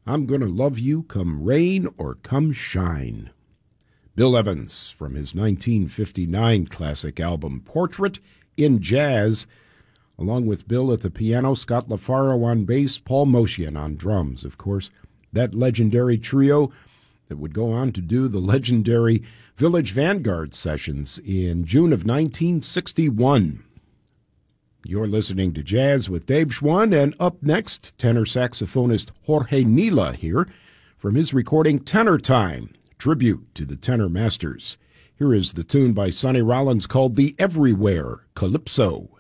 I'm Gonna Love You Come Rain or Come Shine. Bill Evans from his 1959 classic album Portrait in Jazz, along with Bill at the piano, Scott LaFaro on bass, Paul Motian on drums. Of course, that legendary trio that would go on to do the legendary Village Vanguard sessions in June of 1961. You're listening to Jazz with Dave Schwann, and up next, tenor saxophonist Jorge Nila here from his recording Tenor Time, tribute to the tenor masters. Here is the tune by Sonny Rollins called The Everywhere Calypso.